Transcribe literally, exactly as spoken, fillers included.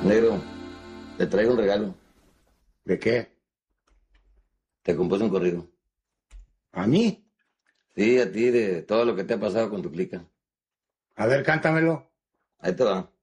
Negro, te traigo un regalo. ¿De qué? Te compuse un corrido. ¿A mí? Sí, a ti, de todo lo que te ha pasado con tu clica. A ver, cántamelo. Ahí te va.